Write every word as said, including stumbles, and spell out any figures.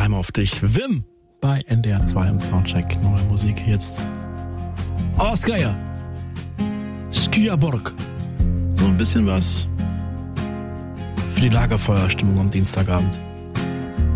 Einmal auf dich. Wim bei N D R zwei im Soundcheck. Neue Musik jetzt. Osgeier. Skyaborg. So ein bisschen was für die Lagerfeuerstimmung am Dienstagabend.